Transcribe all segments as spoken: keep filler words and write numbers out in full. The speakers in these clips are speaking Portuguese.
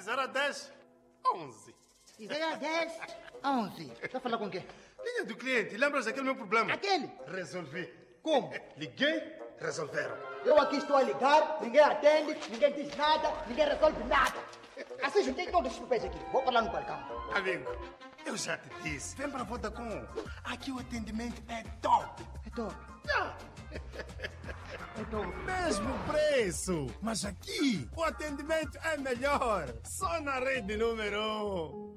zero a dez, onze. De zero a dez, onze. Está a falar com quem? Linha do cliente, lembras daquele meu problema? Aquele? Resolvi. Como? Liguei, resolveram. Eu aqui estou a ligar, ninguém atende, ninguém diz nada, ninguém resolve nada. Assim juntei todos os papéis aqui. Vou falar no balcão. Amigo, eu já te disse, vem para Vodacom. Aqui o atendimento é top. É top. Ah. É top. Mesmo preço, mas aqui o atendimento é melhor. Só na rede número um.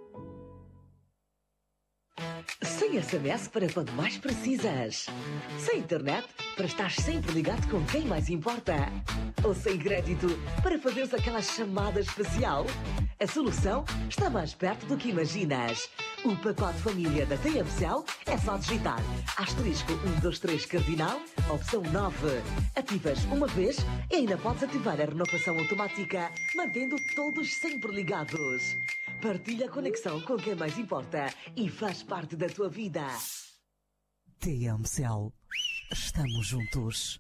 Sem S M S para quando mais precisas. Sem internet para estar sempre ligado com quem mais importa. Ou sem crédito para fazeres aquela chamada especial. A solução está mais perto do que imaginas. O pacote família da T M C L é só digitar asterisco um dois três cardinal, opção nove. Ativas uma vez e ainda podes ativar a renovação automática, mantendo todos sempre ligados. Partilha a conexão com quem mais importa e faz parte da tua vida. T M C L. Estamos juntos.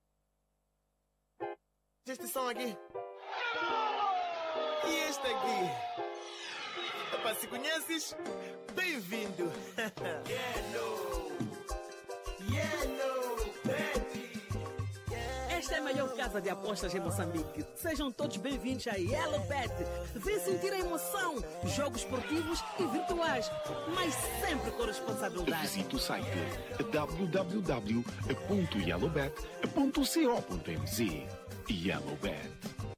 Este som aqui. E este aqui. Epá, se conheces, bem-vindo. Yellow. Yellow, baby. Esta é a maior casa de apostas em Moçambique. Sejam todos bem-vindos a Yellow Bet. Vem sentir a emoção, jogos esportivos e virtuais, mas sempre com responsabilidade. Visite o site w w w ponto yellow bet ponto co ponto m z. Yellow Bet.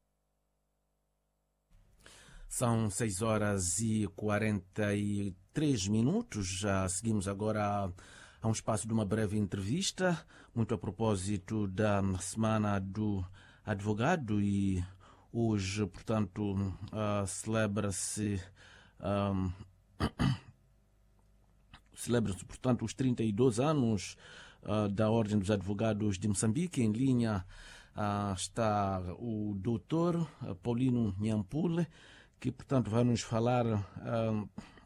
São seis horas e quarenta e três minutos. Já seguimos agora a, a um espaço de uma breve entrevista, muito a propósito da Semana do Advogado, e hoje, portanto, uh, celebra-se um, celebra-se, portanto, os trinta e dois anos uh, da Ordem dos Advogados de Moçambique. Em linha uh, está o doutor Paulino Nhampule, que, portanto, vai nos falar uh,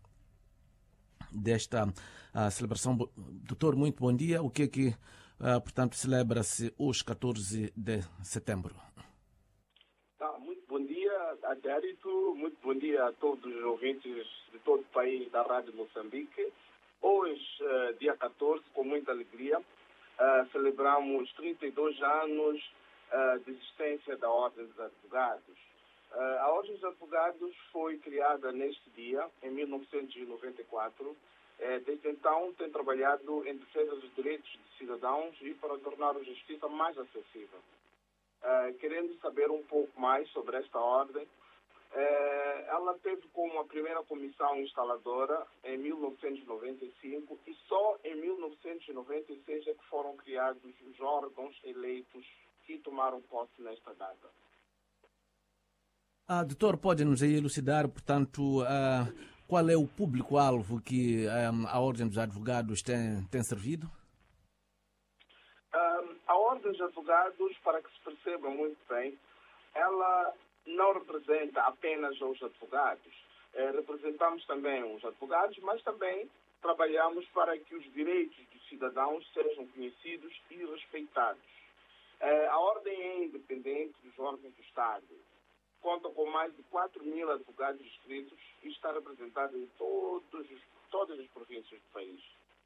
desta uh, celebração. Doutor, muito bom dia. O que é que, uh, portanto, celebra-se hoje, catorze de setembro? Tá, muito bom dia, Adérito. Muito bom dia a todos os ouvintes de todo o país da Rádio Moçambique. Hoje, uh, dia catorze, com muita alegria, uh, celebramos trinta e dois anos uh, de existência da Ordem dos Advogados. Uh, a Ordem dos Advogados foi criada neste dia, em mil novecentos e noventa e quatro. Uh, desde então tem trabalhado em defesa dos direitos de cidadãos e para tornar a justiça mais acessível. Uh, querendo saber um pouco mais sobre esta ordem, uh, ela teve como a primeira comissão instaladora em mil novecentos e noventa e cinco e só em mil novecentos e noventa e seis é que foram criados os órgãos eleitos que tomaram posse nesta data. Ah, doutor, pode nos elucidar, portanto, ah, qual é o público-alvo que ah, a Ordem dos Advogados tem, tem servido? Um, a Ordem dos Advogados, para que se perceba muito bem, ela não representa apenas os advogados. Eh, representamos também os advogados, mas também trabalhamos para que os direitos dos cidadãos sejam conhecidos e respeitados. Eh, a Ordem é independente dos órgãos do Estado. Conta com mais de quatro mil advogados inscritos e está representada em todos os, todas as províncias do país.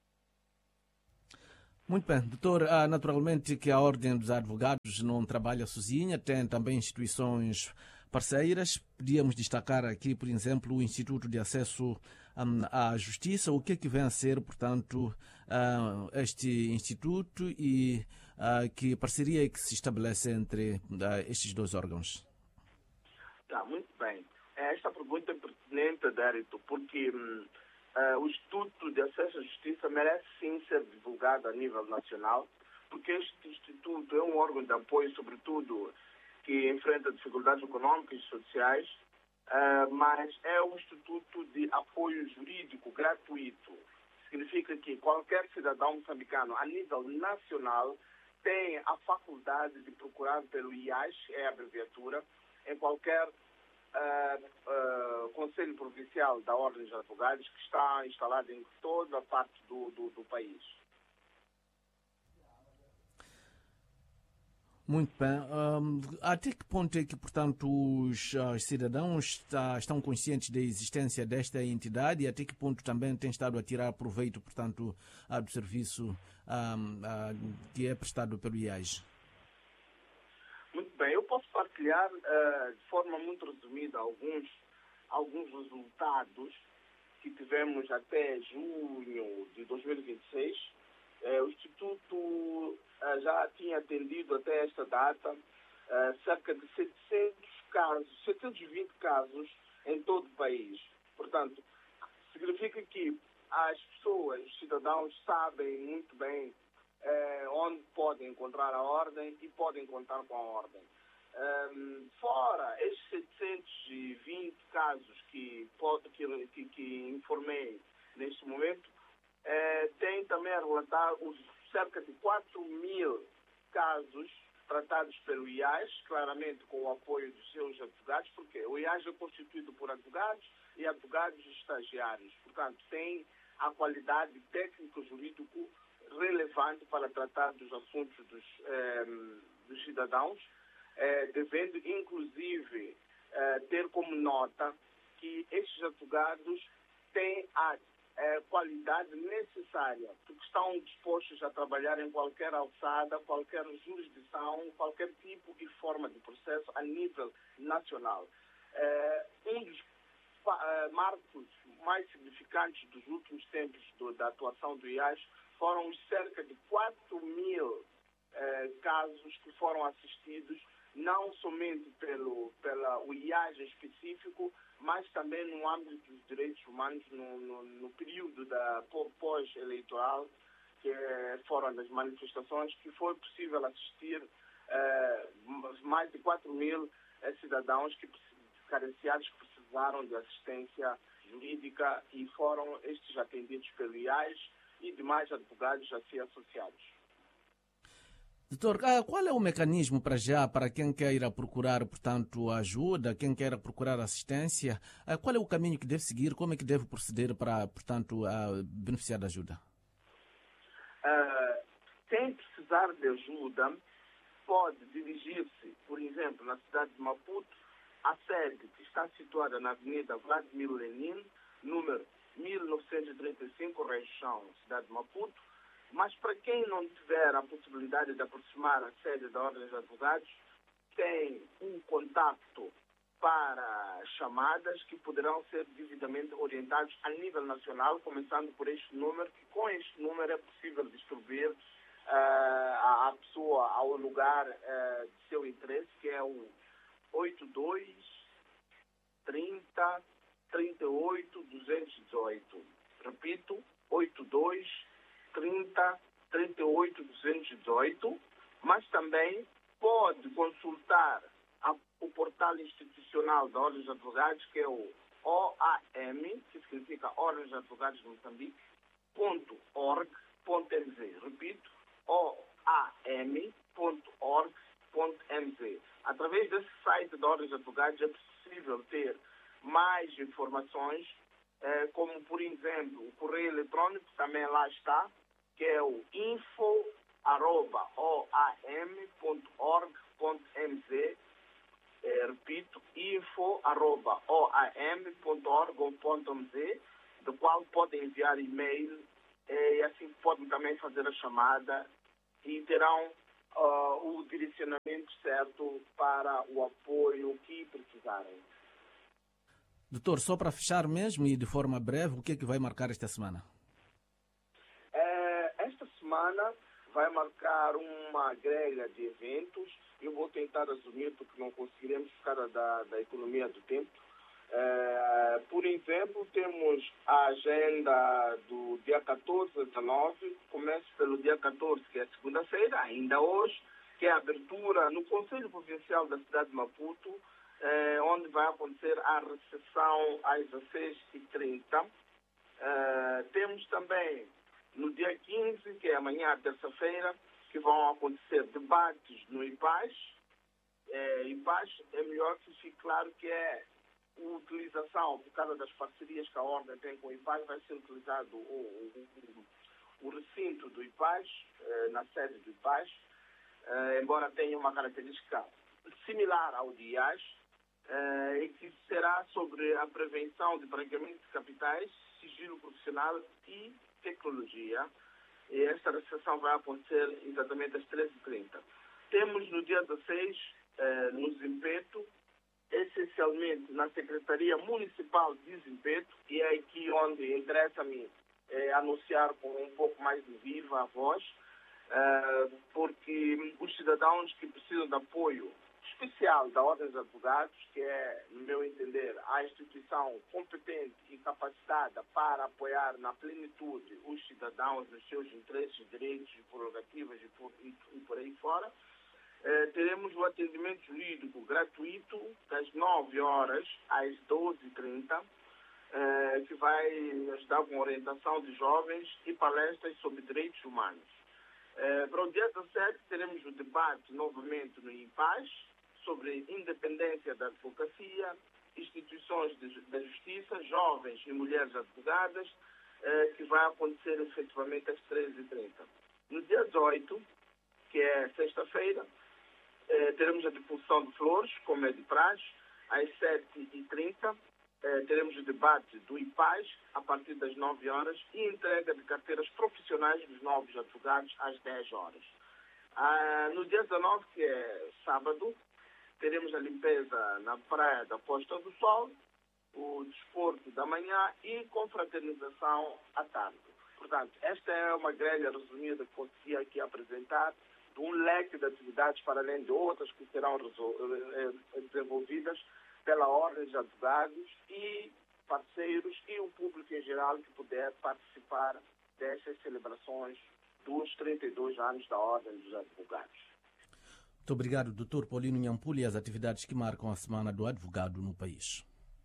Muito bem, doutor. Ah, naturalmente que a Ordem dos Advogados não trabalha sozinha, tem também instituições parceiras. Podíamos destacar aqui, por exemplo, o Instituto de Acesso um, à Justiça. O que é que vem a ser, portanto, uh, este instituto e uh, que parceria é que se estabelece entre uh, estes dois órgãos? Tá, muito bem. Esta pergunta é pertinente, Adérito, porque hum, uh, o Instituto de Acesso à Justiça merece sim ser divulgado a nível nacional, porque este instituto é um órgão de apoio, sobretudo, que enfrenta dificuldades econômicas e sociais, uh, mas é um instituto de apoio jurídico gratuito. Significa que qualquer cidadão moçambicano, a nível nacional, tem a faculdade de procurar pelo I A S, é a abreviatura, em qualquer uh, uh, Conselho Provincial da Ordem dos Advogados, que está instalado em toda a parte do, do, do país. Muito bem. Um, até que ponto é que, portanto, os, os cidadãos está, estão conscientes da existência desta entidade e até que ponto também têm estado a tirar proveito, portanto, uh, do serviço um, uh, que é prestado pelo I A S? Muito bem, eu posso partilhar uh, de forma muito resumida alguns, alguns resultados que tivemos até junho de dois mil e vinte e seis. Uh, o Instituto uh, já tinha atendido até esta data uh, cerca de setecentos casos, setecentos e vinte casos em todo o país. Portanto, significa que as pessoas, os cidadãos, sabem muito bem uh, onde podem encontrar a ordem e podem contar com a ordem. Um, fora estes setecentos e vinte casos que, pode, que, que, que informei neste momento, Eh, tem também a relatar os cerca de quatro mil casos tratados pelo I A S, claramente com o apoio dos seus advogados, porque o I A S é constituído por advogados e advogados estagiários. Portanto, tem a qualidade técnico-jurídico relevante para tratar dos assuntos dos, eh, dos cidadãos, eh, devendo, inclusive, eh, ter como nota que estes advogados têm a É, qualidade necessária, porque estão dispostos a trabalhar em qualquer alçada, qualquer jurisdição, qualquer tipo e forma de processo a nível nacional. É, um dos é, marcos mais significantes dos últimos tempos do, da atuação do I A S foram os cerca de quatro mil é, casos que foram assistidos, não somente pelo pela, o I A S em específico, mas também no âmbito dos direitos humanos, no, no, no período da pós-eleitoral, que foram das manifestações, que foi possível assistir eh, mais de quatro mil eh, cidadãos que, carenciados que precisaram de assistência jurídica e foram estes atendidos pelo I A S e demais advogados assim associados. Doutor, qual é o mecanismo para já, para quem quer ir a procurar, portanto, ajuda, quem quer procurar assistência? Qual é o caminho que deve seguir? Como é que deve proceder para, portanto, beneficiar da ajuda? Uh, quem precisar de ajuda pode dirigir-se, por exemplo, na cidade de Maputo, à sede que está situada na Avenida Vladimir Lenin, número mil novecentos e trinta e cinco, região cidade de Maputo. Mas para quem não tiver a possibilidade de aproximar a sede da Ordem dos Advogados, tem um contacto para chamadas que poderão ser devidamente orientados a nível nacional, começando por este número, que com este número é possível distribuir uh, a, a pessoa ao lugar uh, de seu interesse, que é o oito dois, trinta, trinta e oito, duzentos e dezoito. Repito, oito dois, trinta, trinta e oito, duzentos e dezoito, mas também pode consultar a, o portal institucional da Ordem dos Advogados, que é o O A M, que significa Ordem dos Advogados de Moçambique, ponto org ponto m z. Repito, O A M ponto org ponto m z. Através desse site da Ordem dos Advogados é possível ter mais informações, eh, como, por exemplo, o correio eletrônico também lá está, que é o info arroba o a m ponto org ponto m z. Eh, repito, info arroba o a m ponto org ponto m z, do qual podem enviar e-mail eh, e assim podem também fazer a chamada e terão uh, o direcionamento certo para o apoio que precisarem. Doutor, só para fechar mesmo e de forma breve, o que é que vai marcar esta semana? É, esta semana vai marcar uma grelha de eventos. Eu vou tentar resumir porque não conseguiremos por causa da, da economia do tempo. É, por exemplo, temos a agenda do dia catorze a dezenove, começa pelo dia catorze, que é segunda-feira, ainda hoje, que é a abertura no Conselho Provincial da cidade de Maputo, é, onde vai acontecer a recepção às dezesseis e trinta. É, temos também no dia quinze, que é amanhã, terça-feira, que vão acontecer debates no I P A S. É, I P A S é melhor que fique claro que é a utilização, por causa das parcerias que a Ordem tem com o I P A S, vai ser utilizado o, o, o, o recinto do I P A S, eh, na sede do I P A S. uh, embora tenha uma característica similar ao de I A S, uh, e que será sobre a prevenção de branqueamento de capitais, sigilo profissional e tecnologia. E esta recepção vai acontecer exatamente às treze e trinta. Temos no dia dezesseis, uh, no Zimpeto, essencialmente na Secretaria Municipal de Zimpeto, e é aqui onde interessa-me eh, anunciar com um pouco mais de viva a voz, uh, porque os cidadãos que precisam de apoio especial da Ordem dos Advogados, que é, no meu entender, a instituição competente e capacitada para apoiar na plenitude os cidadãos nos seus interesses, direitos e prerrogativas e por, e, e por aí fora, Eh, teremos o atendimento jurídico gratuito das nove horas às doze e trinta, eh, que vai ajudar com orientação de jovens e palestras sobre direitos humanos. Eh, para o dia dezessete teremos o debate novamente no I P A S sobre independência da advocacia, instituições de, da justiça, jovens e mulheres advogadas, eh, que vai acontecer efetivamente às treze e trinta. No dia dezoito, que é sexta-feira, Eh, teremos a deposição de flores, como é de praxe, às sete e trinta. Eh, teremos o debate do I P A S a partir das nove horas e entrega de carteiras profissionais dos novos advogados às dez horas. Ah, no dia dezanove, que é sábado, teremos a limpeza na praia da Posta do Sol, o desporto da manhã e confraternização à tarde. Portanto, esta é uma grelha resumida que consegui aqui apresentar, um leque de atividades para além de outras que serão desenvolvidas pela Ordem dos Advogados e parceiros e o público em geral que puder participar dessas celebrações dos trinta e dois anos da Ordem dos Advogados. Muito obrigado, doutor Paulino Nhampuli, e as atividades que marcam a Semana do Advogado no país.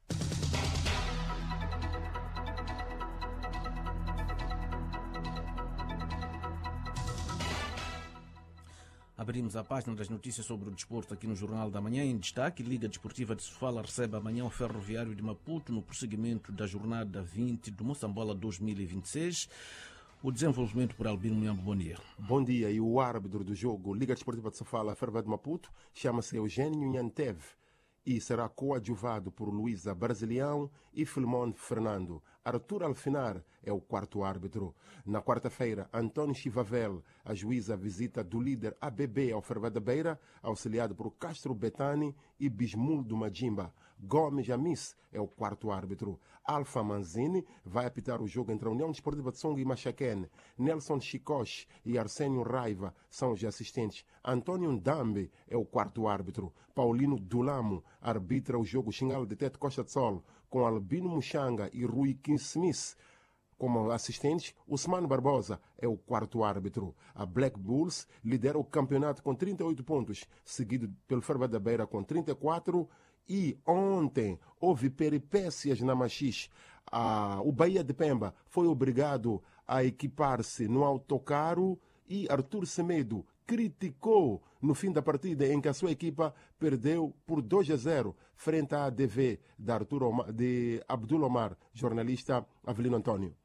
Abrimos a página das notícias sobre o desporto aqui no Jornal da Manhã. Em destaque, Liga Desportiva de Sofala recebe amanhã o Ferroviário de Maputo no prosseguimento da jornada vinte do Moçambola dois mil e vinte e seis. O desenvolvimento por Albino Muyambo, bom dia. Bom dia. E o árbitro do jogo Liga Desportiva de Sofala, Ferroviário de Maputo, chama-se Eugênio Nhantev e será coadjuvado por Luísa Brasilião e Filmon Fernando. Arthur Alfinar é o quarto árbitro. Na quarta-feira, António Chivavel, a juíza visita do líder A B B ao Ferroviário da Beira, auxiliado por Castro Betani e Bismuldo Majimba. Gomes Amis é o quarto árbitro. Alfa Manzini vai apitar o jogo entre a União Desportiva de Songo e Machaquene. Nelson Chicoche e Arsénio Raiva são os assistentes. Antônio Ndambe é o quarto árbitro. Paulino Dulamo arbitra o jogo Xingalo de Tete Costa de Sol, com Albino Muxanga e Rui King Smith como assistentes. Usman Barbosa é o quarto árbitro. A Black Bulls lidera o campeonato com trinta e oito pontos, seguido pelo Ferroviário da Beira com trinta e quatro. E ontem houve peripécias na Machixe. Ah, o Bahia de Pemba foi obrigado a equipar-se no autocarro e Arthur Semedo criticou no fim da partida em que a sua equipa perdeu por dois a zero frente à A D V de, Arthur Omar, de Abdul Omar, jornalista Avelino Antônio.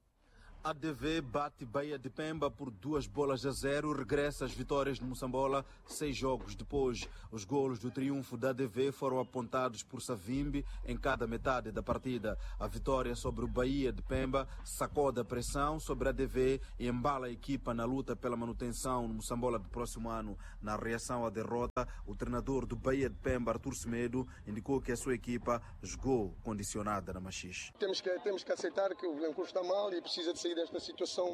A D V bate Bahia de Pemba por duas bolas a zero, regressa às vitórias no Moçambola seis jogos depois. Os golos do triunfo da A D V foram apontados por Savimbi em cada metade da partida. A vitória sobre o Bahia de Pemba sacode a pressão sobre a A D V e embala a equipa na luta pela manutenção no Moçambola do próximo ano. Na reação à derrota, o treinador do Bahia de Pemba, Arthur Semedo, indicou que a sua equipa jogou condicionada na Machixe. Temos que, temos que aceitar que o Vilanculo está mal e precisa de sair desta situação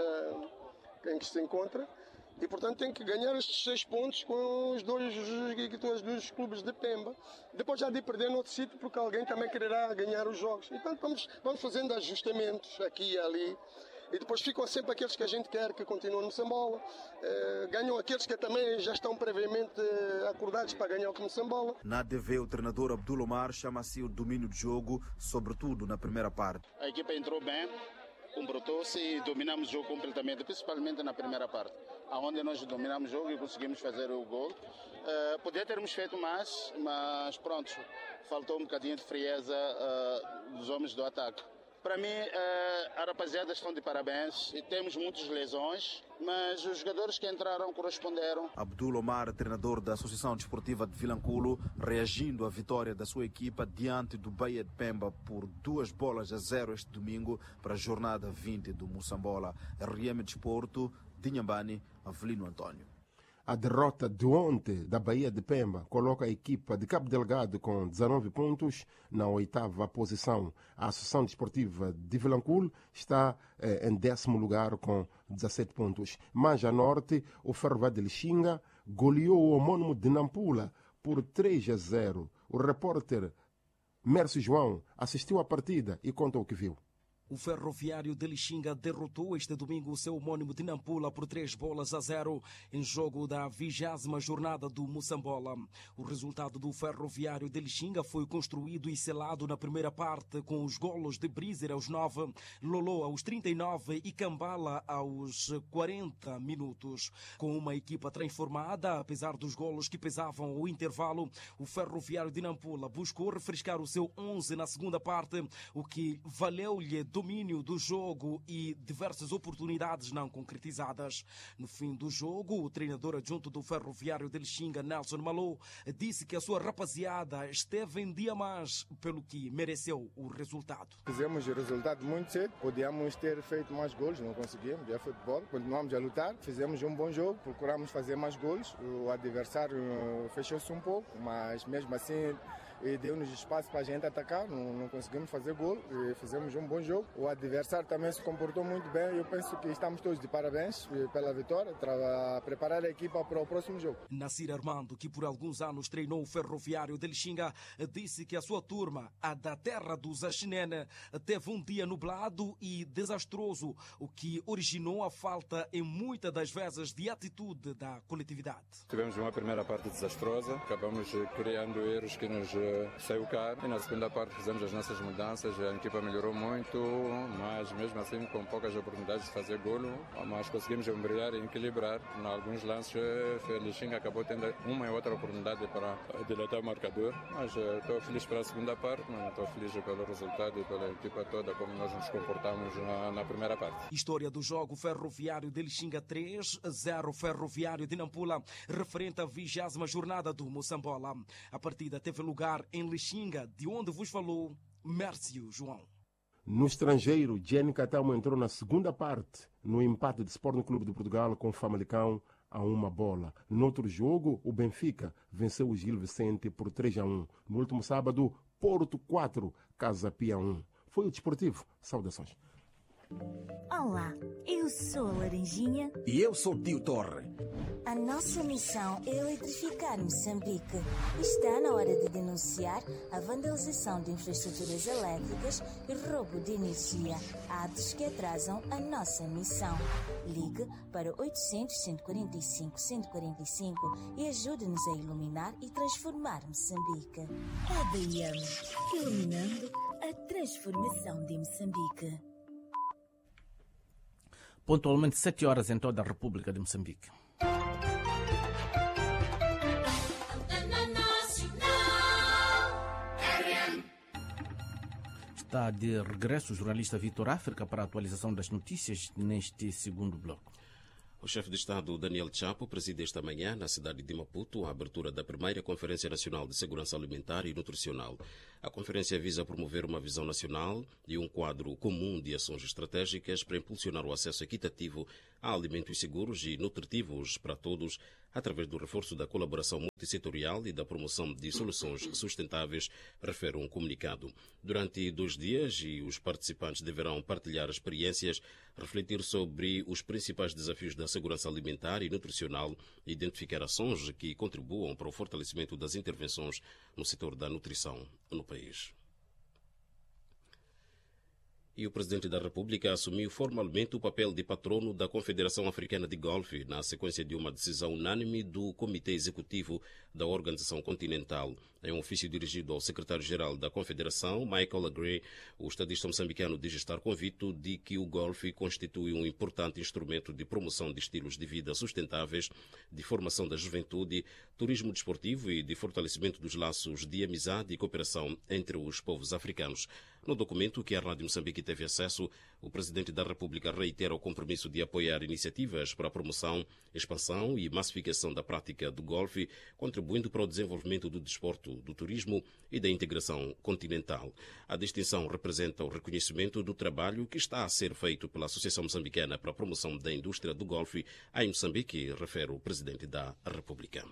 uh, em que se encontra e, portanto, tem que ganhar estes seis pontos com os dois, os dois clubes de Pemba. Depois já de perder no outro sítio, porque alguém também quererá ganhar os jogos. Então vamos, vamos fazendo ajustamentos aqui e ali. E depois ficam sempre aqueles que a gente quer que continuem no Moçambola. Uh, ganham aqueles que também já estão previamente acordados para ganhar o Moçambola. Na A D V, o treinador Abdul Omar chama-se o domínio de jogo, sobretudo na primeira parte. A equipa entrou bem, comportou-se e dominamos o jogo completamente, principalmente na primeira parte, onde nós dominamos o jogo e conseguimos fazer o gol. Uh, podia termos feito mais, mas pronto, faltou um bocadinho de frieza uh, dos homens do ataque. Para mim, a rapaziada estão de parabéns e temos muitas lesões, mas os jogadores que entraram corresponderam. Abdul Omar, treinador da Associação Desportiva de Vilanculo, reagindo à vitória da sua equipa diante do Bahia de Pemba por duas bolas a zero este domingo para a jornada vinte do Moçambola. R M Desporto, Dinhambane, Avelino Antônio. A derrota de ontem da Bahia de Pemba coloca a equipa de Cabo Delgado com dezanove pontos na oitava posição. A Associação Desportiva de Vilanculo está eh, em décimo lugar com dezassete pontos. Mais a norte, o Ferroviário de Lixinga goleou o homônimo de Nampula por três a zero. O repórter Mércio João assistiu à partida e conta o que viu. O Ferroviário de Lixinga derrotou este domingo o seu homônimo de Nampula por três bolas a zero em jogo da vigésima jornada do Moçambola. O resultado do Ferroviário de Lixinga foi construído e selado na primeira parte com os golos de Brizer aos nove, Lolo aos trinta e nove e Cambala aos quarenta minutos. Com uma equipa transformada, apesar dos golos que pesavam o intervalo, o Ferroviário de Nampula buscou refrescar o seu onze na segunda parte, o que valeu-lhe domínio do jogo e diversas oportunidades não concretizadas. No fim do jogo, o treinador adjunto do Ferroviário de Lixinga, Nelson Malô, disse que a sua rapaziada esteve em dia mais, pelo que mereceu o resultado. Fizemos o resultado muito cedo, podíamos ter feito mais gols, não conseguimos, é futebol, continuamos a lutar, fizemos um bom jogo, procuramos fazer mais gols, o adversário fechou-se um pouco, mas mesmo assim e deu-nos espaço para a gente atacar, não, não conseguimos fazer gol e fizemos um bom jogo. O adversário também se comportou muito bem e eu penso que estamos todos de parabéns pela vitória, para preparar a equipa para o próximo jogo. Nassir Armando, que por alguns anos treinou o Ferroviário de Lixinga, disse que a sua turma, a da terra dos Axinene, teve um dia nublado e desastroso, o que originou a falta em muitas das vezes de atitude da coletividade. Tivemos uma primeira parte desastrosa, acabamos criando erros que nos saiu caro e na segunda parte fizemos as nossas mudanças, a equipa melhorou muito, mas mesmo assim com poucas oportunidades de fazer golo, mas conseguimos brilhar e equilibrar. Em alguns lances, o Lixinga acabou tendo uma e outra oportunidade para dilatar o marcador, mas estou feliz pela segunda parte, mas estou feliz pelo resultado e pela equipa toda, como nós nos comportamos na, na primeira parte. História do jogo: Ferroviário de Lixinga três a zero, Ferroviário de Nampula, referente à vigésima jornada do Moçambola. A partida teve lugar em Lixinga, de onde vos falou Mércio João. No estrangeiro, Jenny Catamo entrou na segunda parte, no empate de Sporting Clube de Portugal com o Famalicão a uma bola. No outro jogo, o Benfica venceu o Gil Vicente por três a um. No último sábado, Porto quatro, Casa Pia um. Foi o Desportivo. Saudações. Olá, eu sou a Laranjinha. E eu sou o Tio Torre. A nossa missão é eletrificar Moçambique. Está na hora de denunciar a vandalização de infraestruturas elétricas e roubo de energia, atos que atrasam a nossa missão. Ligue para oitocentos, cento e quarenta e cinco, cento e quarenta e cinco e ajude-nos a iluminar e transformar Moçambique. A D I M, iluminando a transformação de Moçambique. Pontualmente sete horas em toda a República de Moçambique. Está de regresso o jornalista Vitor África para a atualização das notícias neste segundo bloco. O chefe de Estado, Daniel Chapo, preside esta manhã, na cidade de Maputo, a abertura da primeira Conferência Nacional de Segurança Alimentar e Nutricional. A conferência visa promover uma visão nacional e um quadro comum de ações estratégicas para impulsionar o acesso equitativo a alimentos seguros e nutritivos para todos, através do reforço da colaboração multissetorial e da promoção de soluções sustentáveis, refere um comunicado. Durante dois dias, e os participantes deverão partilhar experiências, refletir sobre os principais desafios da segurança alimentar e nutricional e identificar ações que contribuam para o fortalecimento das intervenções no setor da nutrição no país. E o Presidente da República assumiu formalmente o papel de patrono da Confederação Africana de Golfe, na sequência de uma decisão unânime do Comitê Executivo da Organização Continental. Em um ofício dirigido ao secretário-geral da Confederação, Michael Agrey, o estadista moçambicano diz estar convicto de que o golfe constitui um importante instrumento de promoção de estilos de vida sustentáveis, de formação da juventude, turismo desportivo e de fortalecimento dos laços de amizade e cooperação entre os povos africanos. No documento que a Rádio Moçambique teve acesso, o Presidente da República reitera o compromisso de apoiar iniciativas para a promoção, expansão e massificação da prática do golfe, contribuindo para o desenvolvimento do desporto, do turismo e da integração continental. A distinção representa o reconhecimento do trabalho que está a ser feito pela Associação Moçambicana para a Promoção da Indústria do Golfe em Moçambique, refere o Presidente da República.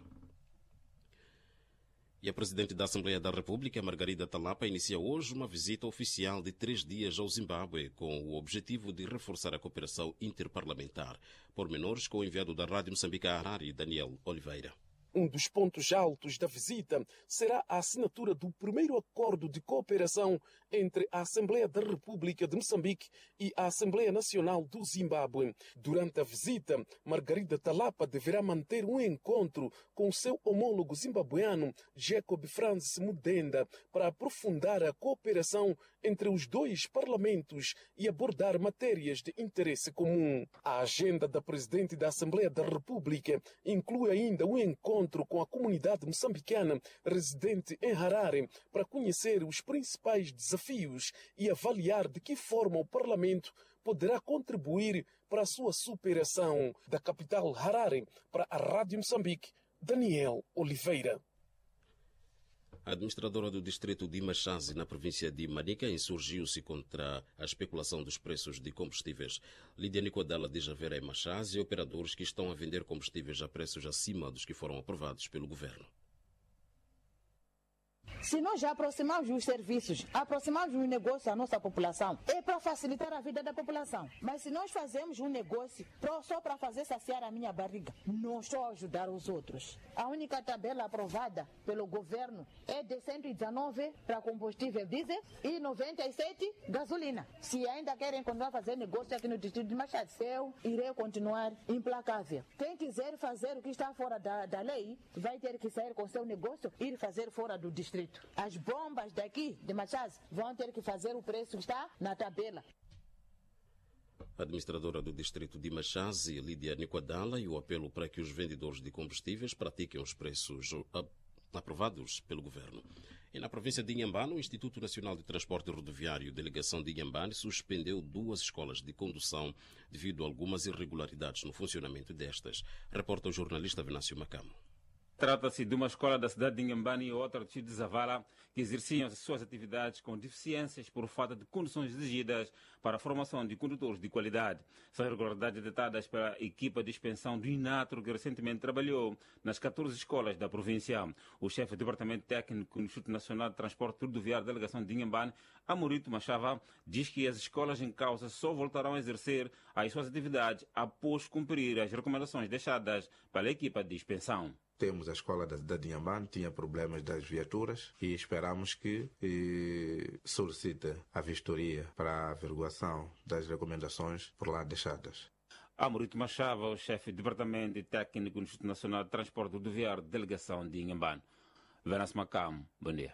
E a Presidente da Assembleia da República, Margarida Talapa, inicia hoje uma visita oficial de três dias ao Zimbábue, com o objetivo de reforçar a cooperação interparlamentar. Pormenores com o enviado da Rádio Moçambique a Harare, Daniel Oliveira. Um dos pontos altos da visita será a assinatura do primeiro acordo de cooperação entre a Assembleia da República de Moçambique e a Assembleia Nacional do Zimbábue. Durante a visita, Margarida Talapa deverá manter um encontro com seu homólogo zimbabueano, Jacob Francis Mudenda, para aprofundar a cooperação entre os dois parlamentos e abordar matérias de interesse comum. A agenda da Presidente da Assembleia da República inclui ainda um encontro com a comunidade moçambicana residente em Harare para conhecer os principais desafios e avaliar de que forma o Parlamento poderá contribuir para a sua superação. Da capital Harare, para a Rádio Moçambique, Daniel Oliveira. A administradora do distrito de Machazi, na província de Manica, insurgiu-se contra a especulação dos preços de combustíveis. Lídia Nicodela diz haver em Machazi operadores que estão a vender combustíveis a preços acima dos que foram aprovados pelo governo. Se nós já aproximamos os serviços, aproximamos o negócio à nossa população, é para facilitar a vida da população. Mas se nós fazemos um negócio só para fazer saciar a minha barriga, não só ajudar os outros. A única tabela aprovada pelo governo é de cento e dezenove para combustível diesel e noventa e sete gasolina. Se ainda querem continuar a fazer negócio aqui no distrito de Machado, eu irei continuar implacável. Quem quiser fazer o que está fora da, da lei, vai ter que sair com seu negócio e ir fazer fora do distrito. As bombas daqui de Machado vão ter que fazer o preço que está na tabela. A administradora do distrito de Machazi, Lídia Nicodala, e o apelo para que os vendedores de combustíveis pratiquem os preços aprovados pelo governo. E na província de Inhambane, o Instituto Nacional de Transporte Rodoviário, delegação de Inhambane, suspendeu duas escolas de condução devido a algumas irregularidades no funcionamento destas. Reporta o jornalista Venâncio Macamo. Trata-se de uma escola da cidade de Inhambane e outra do distrito de Zavala que exerciam as suas atividades com deficiências por falta de condições exigidas para a formação de condutores de qualidade. São irregularidades detadas pela equipa de inspeção do INATRO que recentemente trabalhou nas catorze escolas da província. O chefe do Departamento Técnico do Instituto Nacional de Transporte Rodoviário da delegação de Inhambane, Amorito Machava, diz que as escolas em causa só voltarão a exercer as suas atividades após cumprir as recomendações deixadas pela equipa de inspeção. Temos a escola da cidade de Inhambane, tinha problemas das viaturas e esperamos que e, solicite a vistoria para a averiguação das recomendações por lá deixadas. Amorito Machava, o chefe do Departamento Técnico do Instituto Nacional de Transporte Rodoviário, delegação de Inhambane. Venâncio Macamo, bom dia.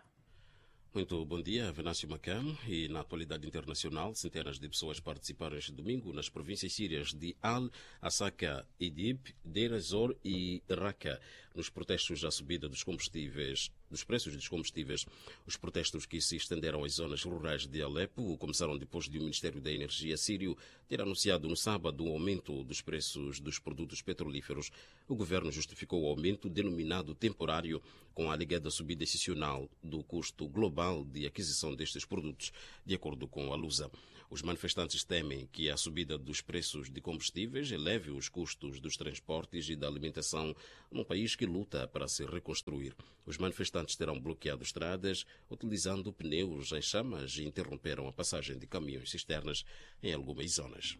Muito bom dia, Venâncio Macamo. E na atualidade internacional, centenas de pessoas participaram este domingo nas províncias sírias de Al, Asaka, Idlib, Deir ez-Zor e Raqqa, nos protestos à subida dos combustíveis, dos preços dos combustíveis. Os protestos que se estenderam às zonas rurais de Alepo começaram depois de o Ministério da Energia sírio ter anunciado no sábado um aumento dos preços dos produtos petrolíferos. O governo justificou o aumento denominado temporário com a alegada subida excepcional do custo global de aquisição destes produtos, de acordo com a Lusa. Os manifestantes temem que a subida dos preços de combustíveis eleve os custos dos transportes e da alimentação num país que luta para se reconstruir. Os manifestantes terão bloqueado estradas, utilizando pneus em chamas e interromperam a passagem de caminhões cisternas em algumas zonas.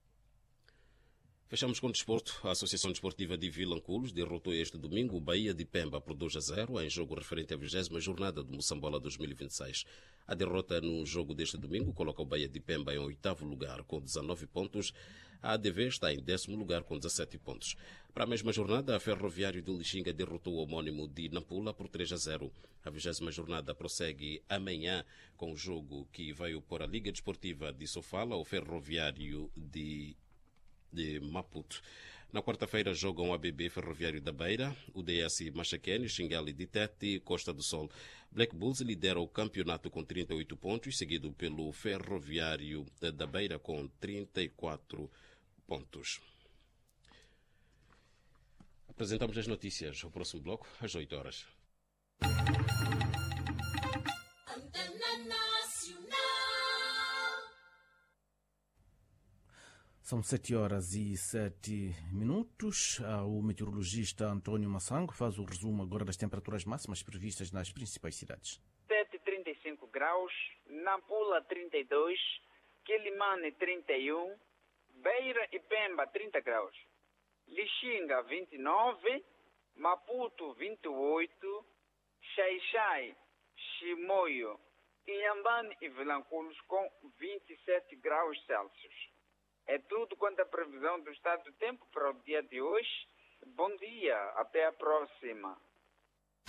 Fechamos com o desporto. A Associação Desportiva de Vilanculos derrotou este domingo o Bahia de Pemba por dois a zero em jogo referente à vigésima jornada do Moçambola dois mil e vinte e seis. A derrota no jogo deste domingo coloca o Bahia de Pemba em oitavo lugar com dezanove pontos. A A D V está em décimo lugar com dezassete pontos. Para a mesma jornada, a Ferroviário de Lixinga derrotou o homónimo de Nampula por três a zero. A vigésima jornada prossegue amanhã com o jogo que vai opor a Liga Desportiva de Sofala ao Ferroviário de de Maputo. Na quarta-feira jogam o A B B Ferroviário da Beira, o D S Machaquene, Xingali de Tete e Costa do Sol. Black Bulls lidera o campeonato com trinta e oito pontos, seguido pelo Ferroviário da Beira com trinta e quatro pontos. Apresentamos as notícias ao próximo bloco, às oito horas. São sete horas e sete minutos. O meteorologista Antônio Massango faz o resumo agora das temperaturas máximas previstas nas principais cidades. Tete, trinta e cinco graus, Nampula, trinta e dois, Quilimane, trinta e um, Beira e Pemba, trinta graus, Lixinga, vinte e nove, Maputo, vinte e oito, Xaixai, Chimoio, Inhambane e Vilanculos com vinte e sete graus Celsius. É tudo quanto a previsão do estado do tempo para o dia de hoje. Bom dia, até a próxima.